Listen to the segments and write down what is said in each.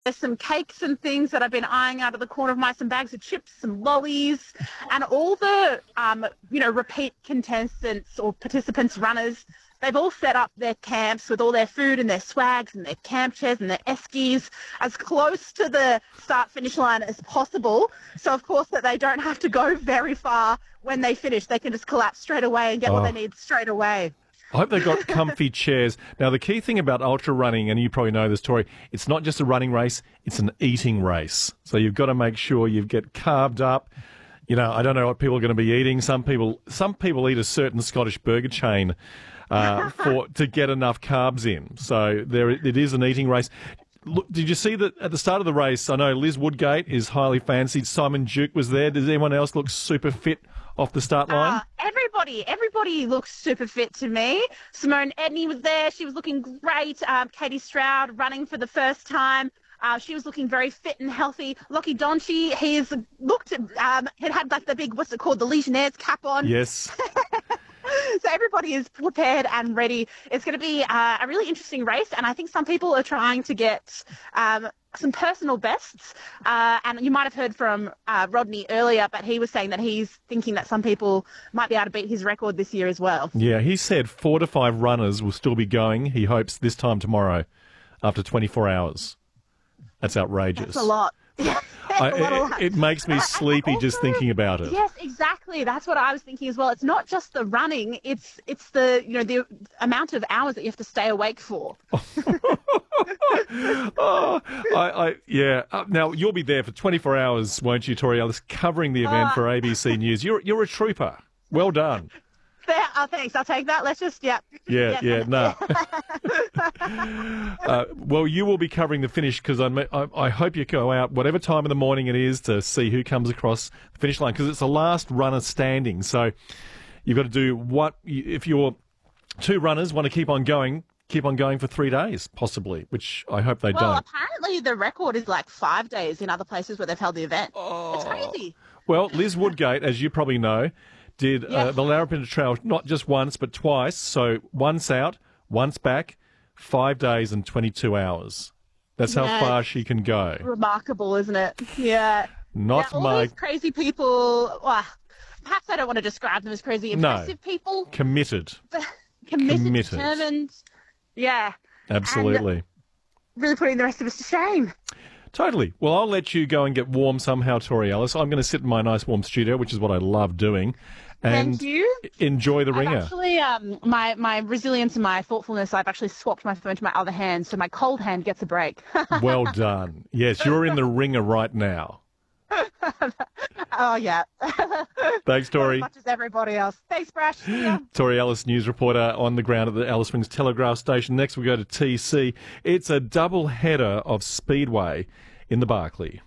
There's some cakes and things that I've been eyeing out of the corner of my, some bags of chips, some lollies, and all the, repeat contestants or participants, runners. They've all set up their camps with all their food and their swags and their camp chairs and their eskies as close to the start-finish line as possible. So, of course, that they don't have to go very far when they finish. They can just collapse straight away and get what they need straight away. I hope they've got comfy chairs. Now, the key thing about ultra running, and you probably know this, Tori, it's not just a running race, it's an eating race. So you've got to make sure you get carved up. You know, I don't know what people are going to be eating. Some people eat a certain Scottish burger chain to get enough carbs in. So it is an eating race. Look, did you see that at the start of the race? I know Liz Woodgate is highly fancied. Simon Duke was there. Does anyone else look super fit off the start line? Everybody looks super fit to me. Simone Edney was there. She was looking great. Katie Stroud running for the first time. She was looking very fit and healthy. Lockie Donchi, he's looked, had like the big, what's it called, the Legionnaires cap on. Yes. So everybody is prepared and ready. It's going to be a really interesting race, and I think some people are trying to get some personal bests. And you might have heard from Rodney earlier, but he was saying that he's thinking that some people might be able to beat his record this year as well. Yeah, he said 4 to 5 runners will still be going, he hopes, this time tomorrow after 24 hours. That's outrageous. That's a lot. It makes me sleepy just thinking about it. Yes, exactly. That's what I was thinking as well. It's not just the running; it's the the amount of hours that you have to stay awake for. Now you'll be there for 24 hours, won't you, Tori Ellis, covering the event for ABC News. You're a trooper. Well done. Thanks. I'll take that. Let's just, no. Well, you will be covering the finish because I hope you go out, whatever time in the morning it is, to see who comes across the finish line because it's the last runner standing. So you've got to do if your 2 runners want to keep on going for 3 days, possibly, which I hope they don't. Well, apparently the record is like 5 days in other places where they've held the event. Oh. It's crazy. Well, Liz Woodgate, as you probably know, did the Larapinta Trail not just once but twice. So once out, once back, 5 days and 22 hours. That's how far she can go. Remarkable, isn't it? Yeah. All these crazy people. Well, perhaps I don't want to describe them as crazy. Impressive people. Committed. Committed, determined. Yeah. Absolutely. And really putting the rest of us to shame. Totally. Well, I'll let you go and get warm somehow, Tori Ellis. I'm going to sit in my nice warm studio, which is what I love doing. And thank you. Enjoy the ringer. Actually, my resilience and my thoughtfulness, I've actually swapped my phone to my other hand, so my cold hand gets a break. Well done. Yes, you're in the ringer right now. Oh, yeah. Thanks, Tori. As much as everybody else. Thanks, Brash. Yeah. Tori Ellis, news reporter on the ground at the Alice Springs Telegraph Station. Next, we go to TC. It's a double header of Speedway in the Barclay.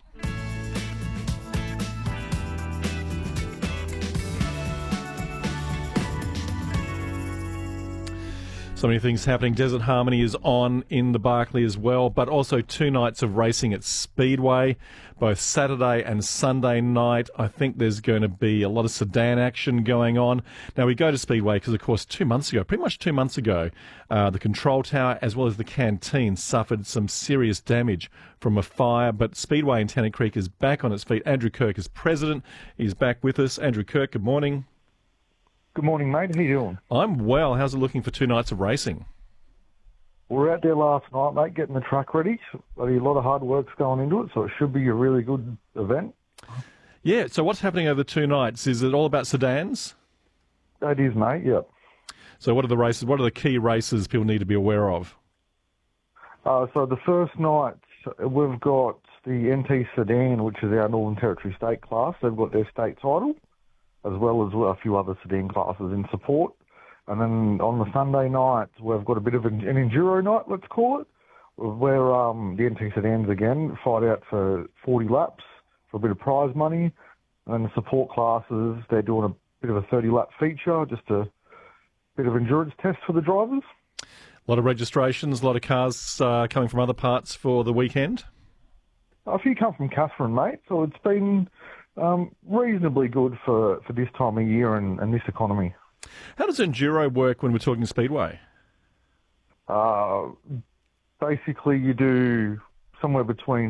So many things happening. Desert Harmony is on in the Barclay as well, but also 2 nights of racing at Speedway, both Saturday and Sunday night. I think there's going to be a lot of sedan action going on. Now, we go to Speedway because, of course, pretty much 2 months ago, the control tower as well as the canteen suffered some serious damage from a fire, but Speedway in Tennant Creek is back on its feet. Andrew Kirk is president. He's back with us. Andrew Kirk, good morning. Good morning, mate. How you doing? I'm well. How's it looking for 2 nights of racing? We were out there last night, mate, getting the truck ready. A lot of hard work's going into it, so it should be a really good event. Yeah, so what's happening over the 2 nights? Is it all about sedans? It is, mate, yeah. So what are the races? What are the key races people need to be aware of? So the first night, we've got the NT Sedan, which is our Northern Territory state class. They've got their state title, as well as a few other sedan classes in support. And then on the Sunday night, we've got a bit of an enduro night, let's call it, where the NT Sedans again fight out for 40 laps for a bit of prize money. And the support classes, they're doing a bit of a 30-lap feature, just a bit of endurance test for the drivers. A lot of registrations, a lot of cars coming from other parts for the weekend? A few come from Katherine, mate, so it's been reasonably good for this time of year and this economy. How does enduro work when we're talking Speedway? Basically, you do somewhere between